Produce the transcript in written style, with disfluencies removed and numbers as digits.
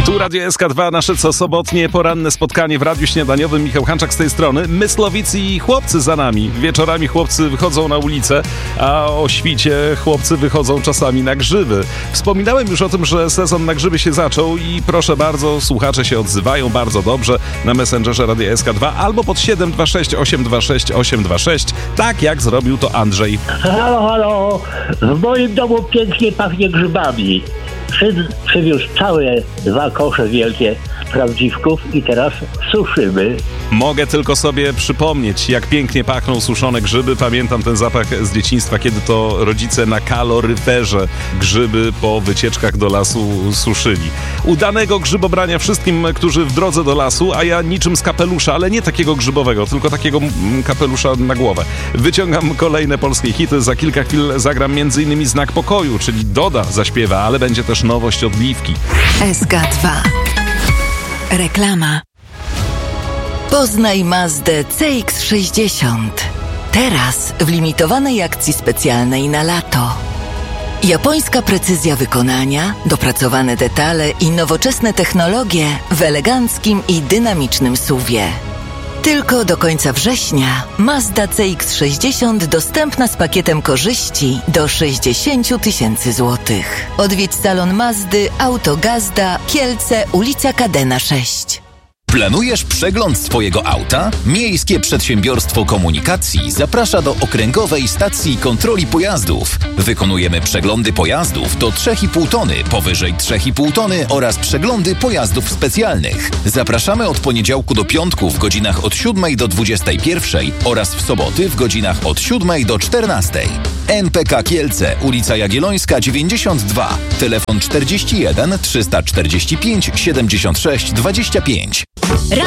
Tu Radio SK2, nasze co sobotnie poranne spotkanie w Radiu Śniadaniowym. Michał Hanczak z tej strony. Myslowicy i chłopcy za nami. Wieczorami chłopcy wychodzą na ulicę, a o świcie chłopcy wychodzą czasami na grzyby. Wspominałem już o tym, że sezon na grzyby się zaczął i proszę bardzo, słuchacze się odzywają bardzo dobrze na Messengerze Radia SK2 albo pod 726 826 826, tak jak zrobił to Andrzej. Halo, w moim domu pięknie pachnie grzybami. Przywiózł całe 2 kosze wielkie prawdziwków i teraz suszymy. Mogę tylko sobie przypomnieć, jak pięknie pachną suszone grzyby. Pamiętam ten zapach z dzieciństwa, kiedy to rodzice na kaloryferze grzyby po wycieczkach do lasu suszyli. Udanego grzybobrania wszystkim, którzy w drodze do lasu, a ja niczym z kapelusza, ale nie takiego grzybowego, tylko takiego kapelusza na głowę. Wyciągam kolejne polskie hity. Za kilka chwil zagram m.in. Znak Pokoju, czyli Doda zaśpiewa, ale będzie też nowość od Liwki. SK2. Reklama. Poznaj Mazdę CX-60. Teraz w limitowanej akcji specjalnej na lato. Japońska precyzja wykonania, dopracowane detale i nowoczesne technologie w eleganckim i dynamicznym SUV-ie. Tylko do końca września Mazda CX-60 dostępna z pakietem korzyści do 60 000 złotych. Odwiedź salon Mazdy Auto Gazda, Kielce, ulica Kadena 6. Planujesz przegląd swojego auta? Miejskie Przedsiębiorstwo Komunikacji zaprasza do Okręgowej Stacji Kontroli Pojazdów. Wykonujemy przeglądy pojazdów do 3,5 tony, powyżej 3,5 tony oraz przeglądy pojazdów specjalnych. Zapraszamy od poniedziałku do piątku w godzinach od 7 do 21 oraz w soboty w godzinach od 7 do 14. NPK Kielce, ulica Jagiellońska 92, telefon 41 345 76 25.